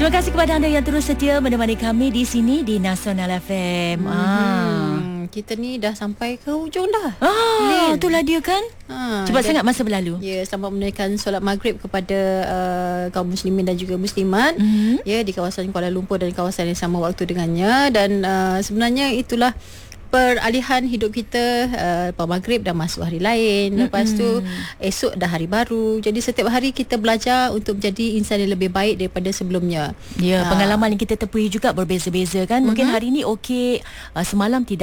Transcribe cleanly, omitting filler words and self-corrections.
Terima kasih kepada anda yang terus setia menemani kami di sini di Nasional FM. Kita ni dah sampai ke hujung dah. Itulah dia kan. Cepat sangat masa berlalu. Ya, selamat menunaikan solat maghrib kepada kaum muslimin dan juga muslimat ya di kawasan Kuala Lumpur dan kawasan yang sama waktu dengannya. Dan sebenarnya itulah peralihan hidup kita, lepas maghrib dah masuk hari lain, lepas tu esok dah hari baru. Jadi setiap hari kita belajar untuk menjadi insan yang lebih baik daripada sebelumnya. Ya, pengalaman yang kita tempuhi juga berbeza-beza kan. Mungkin hari ni okey, semalam tidak